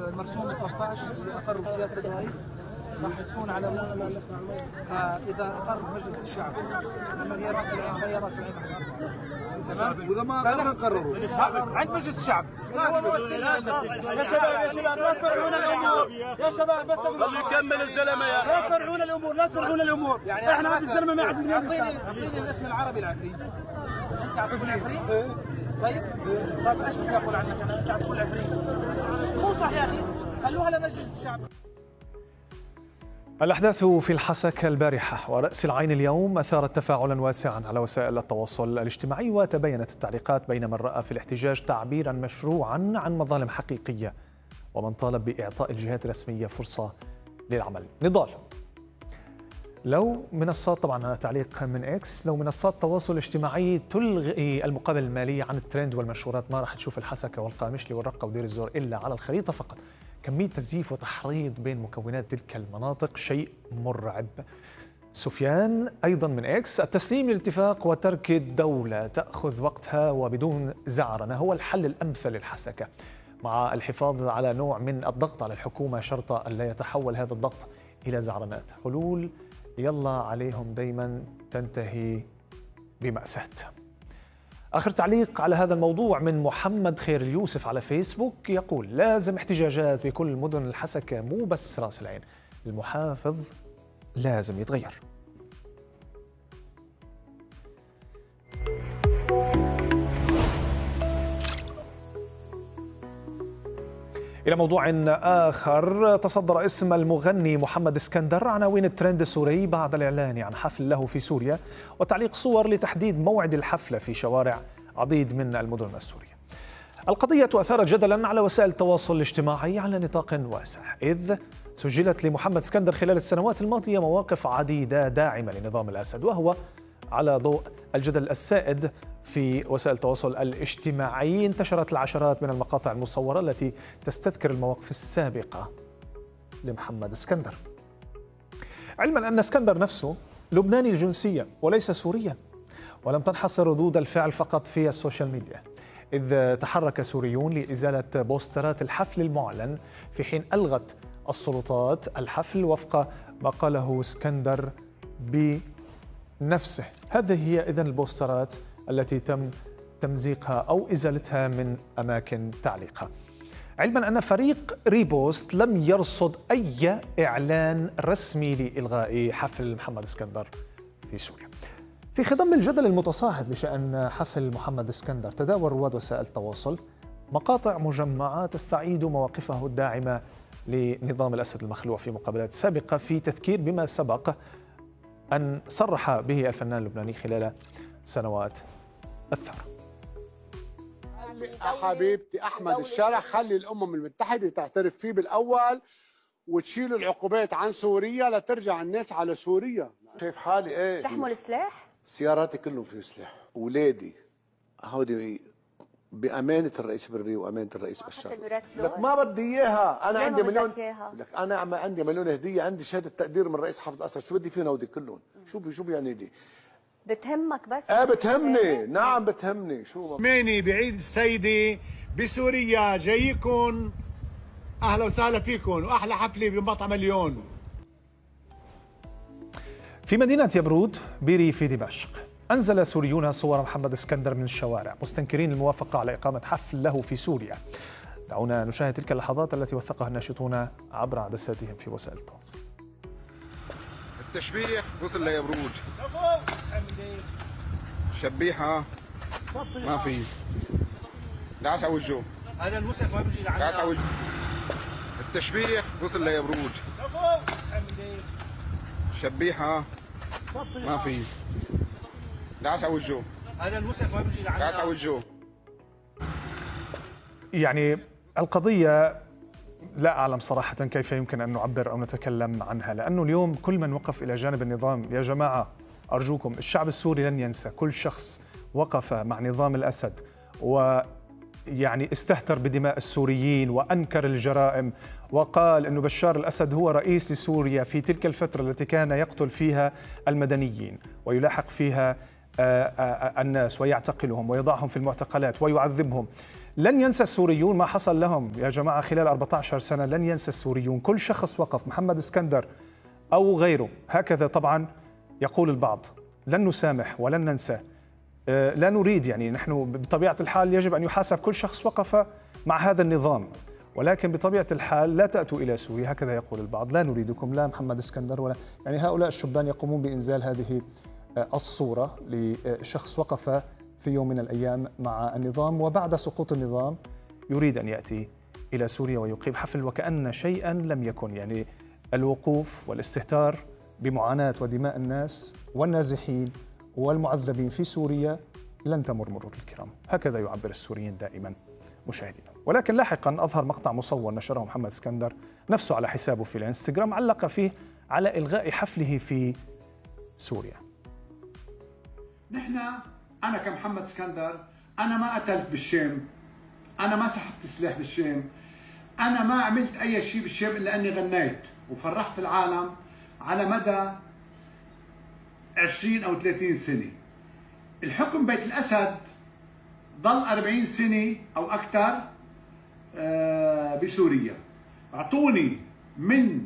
المرسوم 13 اللي اقروا بسياده الرئيس راح تكون على موجب، فاذا اقر مجلس الشعب انه هي راس العين فهي راس العين. تمام؟ واذا ما اقر نقرروا عند مجلس الشعب. يا شباب لا تفرعون الامور، يا شباب بس نكمل الزلمه يا لا تفرعون الامور، لا تفرعون الامور. يعني احنا هذا الزلمه ما عاد اعطيني الاسم العربي العفريت. انت عم تقول عفريت؟ طيب ايش بدي اقول عنك انا؟ انت عم تقول عفريت. مو صح يا اخي، خلوها لمجلس الشعب. الأحداث في الحسكة البارحة ورأس العين اليوم أثارت تفاعلا واسعا على وسائل التواصل الاجتماعي، وتبينت التعليقات بين من رأى في الاحتجاج تعبيرا مشروعا عن مظالم حقيقية ومن طالب بإعطاء الجهات الرسمية فرصة للعمل. نضال، لو منصات، طبعا تعليق من اكس، لو منصات التواصل الاجتماعي تلغي المقابل المالي عن الترند والمنشورات ما راح تشوف الحسكة والقامشلي والرقة ودير الزور إلا على الخريطة فقط. كمية تزييف وتحريض بين مكونات تلك المناطق شيء مرعب. سفيان أيضا من إكس، التسليم للاتفاق وترك الدولة تأخذ وقتها وبدون زعرنة هو الحل الأمثل للحسكة، مع الحفاظ على نوع من الضغط على الحكومة شرط أن لا يتحول هذا الضغط إلى زعرنات. حلول يلا عليهم دايما تنتهي بمأساة. آخر تعليق على هذا الموضوع من محمد خير اليوسف على فيسبوك، يقول لازم احتجاجات بكل مدن الحسكة، مو بس راس العين، المحافظ لازم يتغير. إلى موضوع آخر، تصدر اسم المغني محمد اسكندر عناوين الترند السوري بعد الإعلان عن حفل له في سوريا وتعليق صور لتحديد موعد الحفلة في شوارع عديد من المدن السورية. القضية أثارت جدلا على وسائل التواصل الاجتماعي على نطاق واسع، إذ سجلت لمحمد اسكندر خلال السنوات الماضية مواقف عديدة داعمة لنظام الأسد، وهو على ضوء الجدل السائد في وسائل التواصل الاجتماعي. انتشرت العشرات من المقاطع المصورة التي تستذكر المواقف السابقة لمحمد اسكندر، علما أن اسكندر نفسه لبناني الجنسية وليس سوريا. ولم تنحصر ردود الفعل فقط في السوشيال ميديا، إذ تحرك سوريون لإزالة بوسترات الحفل المعلن، في حين ألغت السلطات الحفل وفق ما قاله اسكندر بنفسه. هذه هي إذن البوسترات التي تم تمزيقها أو إزالتها من أماكن تعليقها، علما أن فريق ريبوست لم يرصد أي إعلان رسمي لإلغاء حفل محمد اسكندر في سوريا. في خضم الجدل المتصاعد بشأن حفل محمد اسكندر، تداول رواد وسائل التواصل مقاطع مجمعة تستعيد مواقفه الداعمة لنظام الأسد المخلوع في مقابلات سابقة، في تذكير بما سبق أن صرح به الفنان اللبناني خلال سنوات الثورة. حبيبتي أحمد الشارع، خلي الأمم المتحدة تعترف فيه بالأول وتشيل العقوبات عن سوريا لترجع الناس على سوريا. شايف حالي ايه؟ تحمل سلاح؟ سياراتي كلهم فيه سلاح، اولادي هودي بامانه الرئيس بربري وامانه الرئيس بشار. لك ما بدي اياها، انا عندي مليون، لك انا عندي مليون هديه، عندي شهاده تقدير من رئيس حافظ اسد، شو بدي فينا هودي كلهم؟ شو يعني دي؟ بتهمك بس؟ بتهمني، نعم بتهمني. شو ماني بعيد السيدة بسوريا، جايكم اهلا وسهلا فيكم، واحلى حفله بمطعم مليون. في مدينة يبرود بريف دمشق، أنزل سوريون صور محمد اسكندر من الشوارع مستنكرين الموافقة على إقامة حفل له في سوريا. دعونا نشاهد تلك اللحظات التي وثقها الناشطون عبر عدساتهم في وسائل التواصل. التشبيح وصل ليبرود، شبيحة ما في، دعس على وجهه، هذا المسك ما بيجي دعس على وجهه. التشبيح وصل ليبرود، شبيحة ما في، دعس على وجهه، هذا المسك ما بيجي دعس على وجهه. يعني القضية لا أعلم صراحة كيف يمكن أن نعبر أو نتكلم عنها، لأنه اليوم كل من وقف إلى جانب النظام، يا جماعة أرجوكم، الشعب السوري لن ينسى، كل شخص وقف مع نظام الأسد ويعني استهتر بدماء السوريين وأنكر الجرائم وقال أنه بشار الأسد هو رئيس لسوريا في تلك الفترة التي كان يقتل فيها المدنيين ويلاحق فيها الناس ويعتقلهم ويضعهم في المعتقلات ويعذبهم. لن ينسى السوريون ما حصل لهم يا جماعة خلال 14 سنة، لن ينسى السوريون. كل شخص وقف، محمد اسكندر أو غيره، هكذا طبعا يقول البعض. لن نسامح ولن ننسى، لا نريد، يعني نحن بطبيعة الحال يجب أن يحاسب كل شخص وقف مع هذا النظام، ولكن بطبيعة الحال لا تأتوا إلى سوريا، هكذا يقول البعض. لا نريدكم، لا محمد اسكندر ولا يعني هؤلاء الشبان يقومون بإنزال هذه الصورة لشخص وقف في يوم من الأيام مع النظام، وبعد سقوط النظام يريد أن يأتي إلى سوريا ويقيم حفل وكأن شيئا لم يكن. يعني الوقوف والاستهتار بمعاناة ودماء الناس والنازحين والمعذبين في سوريا لن تمر مرور الكرام، هكذا يعبر السوريين دائما مشاهدينا. ولكن لاحقا أظهر مقطع مصور نشره محمد اسكندر نفسه على حسابه في الانستغرام، علق فيه على إلغاء حفله في سوريا. أنا كمحمد اسكندر، أنا ما قتلت بالشام، أنا ما سحبت سلاح بالشام، أنا ما عملت أي شيء بالشام إلا أني غنيت وفرحت العالم على مدى 20 أو 30 سنة. الحكم بيت الأسد ضل 40 سنة أو أكثر بسوريا. أعطوني من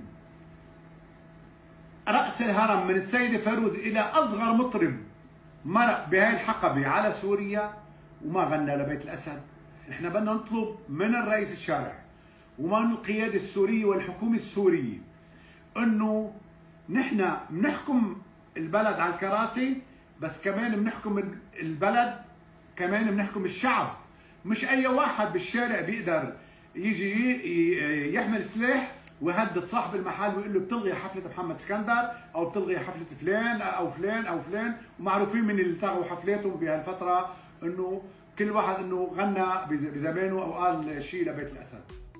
رأس الهرم من السيدة فيروز إلى أصغر مطرب مرق بهاي الحقبة على سوريا وما غنى لبيت الأسد. نحن بدنا نطلب من الرئيس الشرعي ومن القيادة السورية والحكومة السورية أنه نحن بنحكم البلد على الكراسي، بس كمان بنحكم البلد، كمان بنحكم الشعب. مش أي واحد بالشارع بيقدر يجي يحمل سلاح ويهدد صاحب المحل ويقول له بتلغي حفلة محمد اسكندر أو بتلغي حفلة فلان أو فلان أو فلان. ومعروفين من اللي التغوا حفلاتهم بهالفترة إنه كل واحد إنه غنى بزمانه أو قال شيء لبيت الأسد.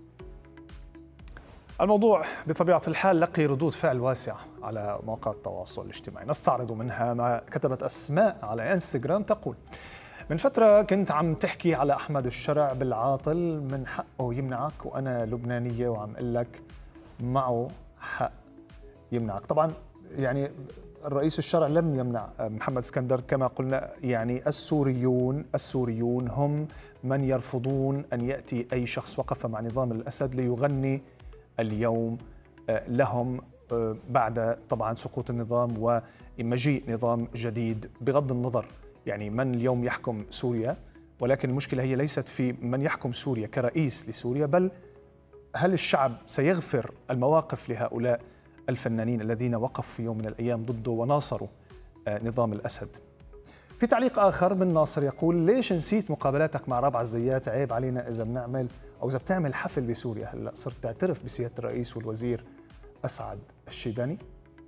الموضوع بطبيعة الحال لقي ردود فعل واسعة على مواقع التواصل الاجتماعي، نستعرض منها ما كتبت أسماء على انستغرام تقول: من فترة كنت عم تحكي على أحمد الشرع بالعاطل، من حقه يمنعك، وأنا لبنانية وعم أقول لك معه حق يمنعك. طبعا يعني الرئيس الشرع لم يمنع محمد اسكندر كما قلنا، يعني السوريون هم من يرفضون أن يأتي أي شخص وقف مع نظام الأسد ليغني اليوم لهم بعد طبعا سقوط النظام ومجيء نظام جديد، بغض النظر يعني من اليوم يحكم سوريا. ولكن المشكلة هي ليست في من يحكم سوريا كرئيس لسوريا، بل هل الشعب سيغفر المواقف لهؤلاء الفنانين الذين وقفوا في يوم من الأيام ضده وناصروا نظام الأسد. في تعليق آخر من ناصر يقول: ليش نسيت مقابلاتك مع رابعة الزيات؟ عيب علينا إذا بنعمل أو إذا بتعمل حفل بسوريا، هلأ صرت تعترف بسيادة الرئيس والوزير أسعد الشيباني.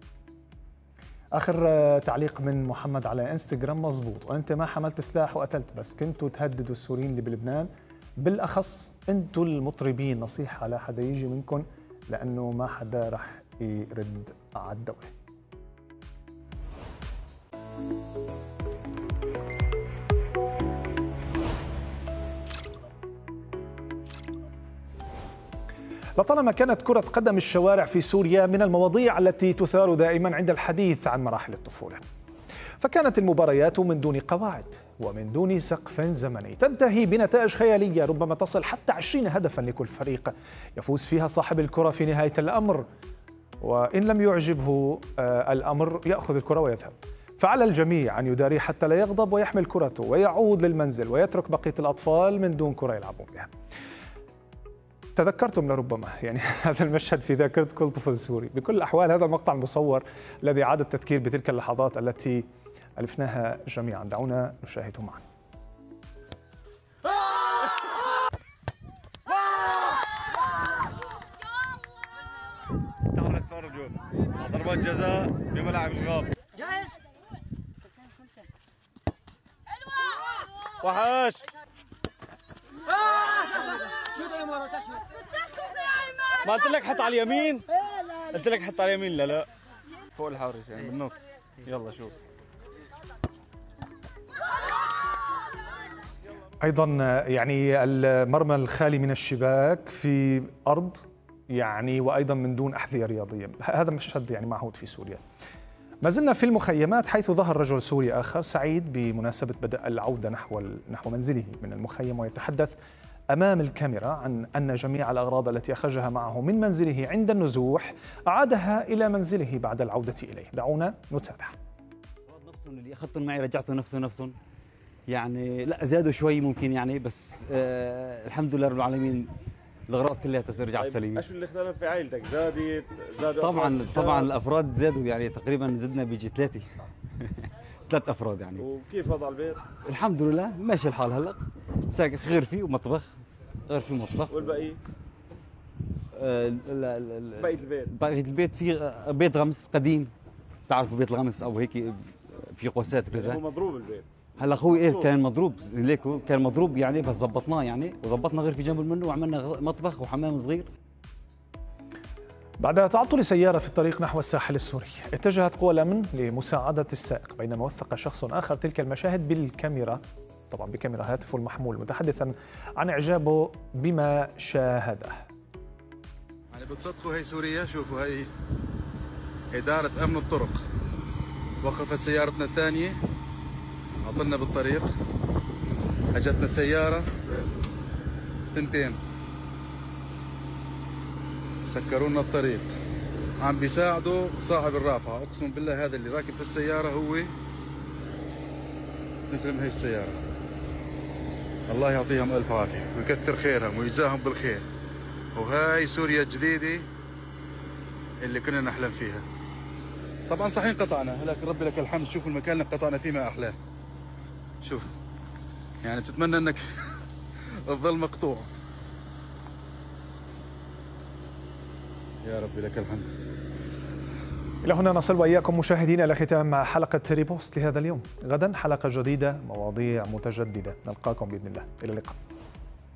آخر تعليق من محمد على انستغرام: مزبوط، وأنت ما حملت سلاح وقتلت، بس كنتوا تهددوا السوريين اللي بلبنان، بالأخص أنتوا المطربين. نصيحة لا حدا يجي منكم لأنه ما حدا رح يرد على الدولة. لطالما كانت كرة قدم الشوارع في سوريا من المواضيع التي تثار دائما عند الحديث عن مراحل الطفولة، فكانت المباريات من دون قواعد ومن دون سقف زمني تنتهي بنتائج خيالية ربما تصل حتى 20 هدفا لكل فريق، يفوز فيها صاحب الكرة في نهاية الأمر، وإن لم يعجبه الأمر يأخذ الكرة ويذهب. فعلى الجميع أن يداري حتى لا يغضب ويحمل كرته ويعود للمنزل ويترك بقية الأطفال من دون كرة يلعبون بها. تذكرتم لربما يعني هذا المشهد في ذاكرة كل طفل سوري. بكل الأحوال هذا المقطع المصور الذي عاد التذكير بتلك اللحظات التي ألفناها جميعا، دعونا نشاهده معا. تعالوا نتفرجوا ضربات جزاء بملعب الغاب. جاهز؟ وحش ما قلت لك حط على اليمين؟ قلت لك حط على اليمين. لا فوق الحارس يعني بالنص. يلا شوف. أيضا يعني المرمى الخالي من الشباك في أرض يعني وأيضا من دون أحذية رياضية، هذا مشهد يعني معهود في سوريا. ما زلنا في المخيمات، حيث ظهر رجل سوري آخر سعيد بمناسبة بدء العودة نحو منزله من المخيم، ويتحدث أمام الكاميرا عن أن جميع الأغراض التي أخرجها معه من منزله عند النزوح أعادها إلى منزله بعد العودة إليه. دعونا نتابع. نفسهم اللي أخذتهم معي رجعتهم نفسهم يعني لا زادوا شوي ممكن يعني، بس الحمد لله رب العالمين الأغراض كلها رجعت سليمة. ايش اللي اختلف في عائلتك؟ زادوا طبعا الأفراد زادوا يعني تقريبا زدنا بيجي 3 أفراد يعني. وكيف وضع البيت؟ الحمد لله ماشي الحال هلا، ساكن غرفي ومطبخ، غرفي ومطبخ. والباقي؟ بقية البيت في بيت غمس قديم، تعرفوا بيت الغمس او هيك في قوسات كذا. هو مضروب البيت هلا اخوي كان مضروب ليكو، كان مضروب يعني، بس ظبطناه يعني، وظبطنا غرفه جنب منه وعملنا مطبخ وحمام صغير. بعد تعطل سيارة في الطريق نحو الساحل السوري، اتجهت قوى الأمن لمساعدة السائق، بينما وثق شخص آخر تلك المشاهد بالكاميرا، طبعا بكاميرا هاتفه المحمول، متحدثا عن إعجابه بما شاهده. يعني بتصدقوا هي سوريا؟ شوفوا هي إدارة أمن الطرق، وقفت سيارتنا الثانية عطلنا بالطريق، اجتنا سيارة 2 سكروا لنا الطريق، عم بيساعدوا صاحب الرافعة. اقسم بالله هذا اللي راكب في السيارة هو نزل من هي السيارة. الله يعطيهم الف عافية ويكثر خيرهم ويجزاهم بالخير. وهاي سوريا الجديدة اللي كنا نحلم فيها. طبعا صحيح قطعنا، لكن ربي لك الحمد. شوف المكان اللي قطعنا فيه ما احلاه. شوف يعني بتتمنى انك تظل مقطوع. يا ربي لك الحمد. إلى هنا نصل وإياكم مشاهدينا إلى ختام حلقة ريبوست لهذا اليوم. غدا حلقة جديدة، مواضيع متجددة. نلقاكم بإذن الله. إلى اللقاء.